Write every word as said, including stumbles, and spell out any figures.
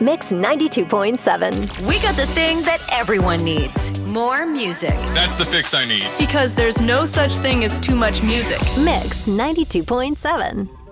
Mix ninety-two point seven. We got the thing that everyone needs. More music. That's the fix I need. Because there's no such thing as too much music. Mix ninety-two point seven.